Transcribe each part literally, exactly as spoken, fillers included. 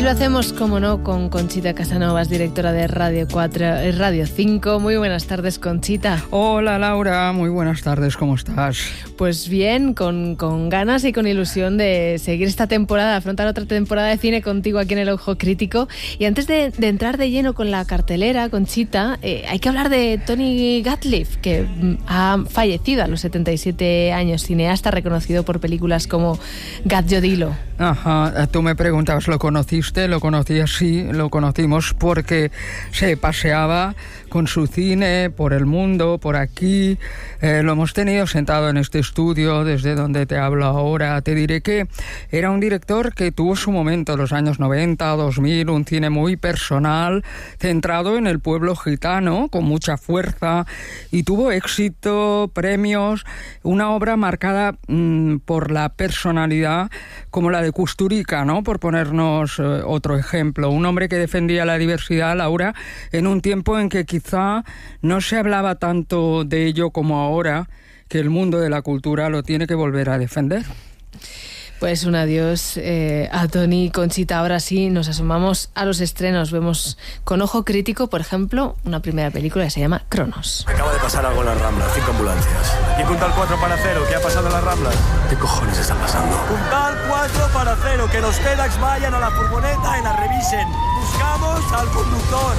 lo hacemos, como no, con Conchita Casanovas, directora de Radio cuatro, Radio cinco. Muy buenas tardes, Conchita. Hola, Laura. Muy buenas tardes. ¿Cómo estás? Pues bien, con, con ganas y con ilusión de seguir esta temporada, afrontar otra temporada de cine contigo aquí en El Ojo Crítico. Y antes de, de entrar de lleno con la cartelera, Conchita, eh, hay que hablar de Tony Gatliff, que ha fallecido a los setenta y siete años, cineasta reconocido por películas como Gat Jodilo. Ajá, tú me preguntabas, ¿lo conociste? Lo conocías, sí, lo conocimos porque se paseaba con su cine por el mundo, por aquí. Eh, lo hemos tenido sentado en este estudio desde donde te hablo ahora. Te diré que era un director que tuvo su momento en los años noventa, dos mil, un cine muy personal, centrado en el pueblo gitano, con mucha fuerza, y tuvo éxito, premios, una obra marcada mmm, por la personalidad, como la de Kusturica, ¿no? Por ponernos eh, otro ejemplo. Un hombre que defendía la diversidad, Laura, en un tiempo en que quizá no se hablaba tanto de ello como ahora, que el mundo de la cultura lo tiene que volver a defender. Pues un adiós eh, a Tony. Conchita, ahora sí nos asomamos a los estrenos. Vemos con ojo crítico, por ejemplo, una primera película que se llama Cronos. Acaba de pasar algo en las Ramblas, cinco ambulancias. Y Puntal cuatro para cero, ¿qué ha pasado en las Ramblas? ¿Qué cojones está pasando? Puntal cuatro para cero, que los TEDx vayan a la furgoneta y la revisen. Buscamos al conductor.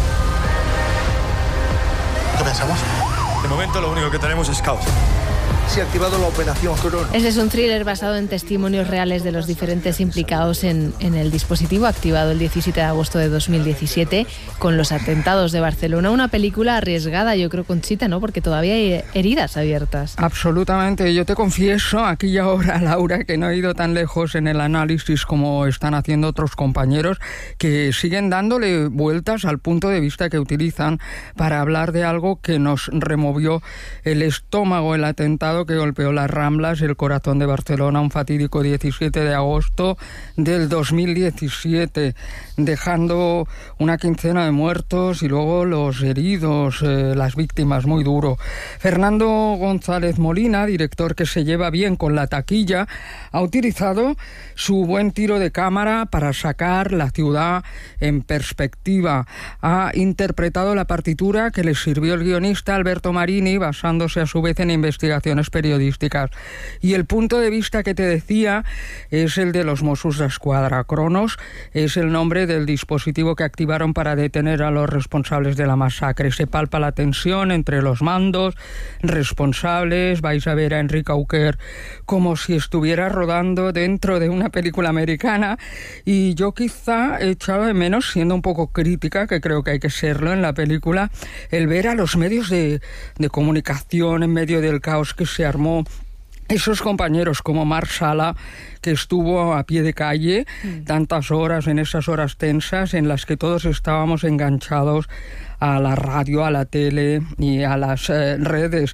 ¿Qué pensamos? De momento lo único que tenemos es caos. Se ha activado la operación Cronos. Este es un thriller basado en testimonios reales de los diferentes implicados en, en el dispositivo activado el diecisiete de agosto de dos mil diecisiete con los atentados de Barcelona. Una película arriesgada, yo creo, Conchita, ¿no? Porque todavía hay heridas abiertas. Absolutamente. Yo te confieso aquí y ahora, Laura, que no he ido tan lejos en el análisis como están haciendo otros compañeros, que siguen dándole vueltas al punto de vista que utilizan para hablar de algo que nos removió el estómago, el atentado que golpeó las Ramblas, el corazón de Barcelona, un fatídico diecisiete de agosto del dos mil diecisiete, dejando una quincena de muertos y luego los heridos, eh, las víctimas, muy duro. Fernando González Molina, director que se lleva bien con la taquilla, ha utilizado su buen tiro de cámara para sacar la ciudad en perspectiva. Ha interpretado la partitura que le sirvió el guionista Alberto Marini, basándose a su vez en investigaciones periodísticas. Y el punto de vista que te decía es el de los Mossos d'Esquadra. Cronos es el nombre del dispositivo que activaron para detener a los responsables de la masacre. Se palpa la tensión entre los mandos responsables. Vais a ver a Enrique Auquer como si estuviera rodando dentro de una película americana, y yo quizá he echado de menos, siendo un poco crítica, que creo que hay que serlo en la película, el ver a los medios de, de comunicación en medio del caos que se armó. Esos compañeros como Marc Sala, que estuvo a pie de calle mm. tantas horas, en esas horas tensas en las que todos estábamos enganchados a la radio, a la tele y a las eh, redes.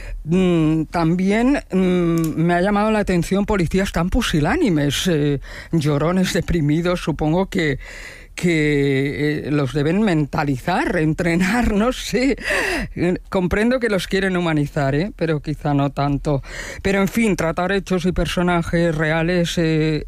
Mm, también mm, me ha llamado la atención policías tan pusilánimes, eh, llorones, deprimidos. Supongo que que eh, los deben mentalizar, entrenar, no sé. Eh, comprendo que los quieren humanizar, ¿eh? Pero quizá no tanto. Pero en fin, tratar hechos y personajes reales eh,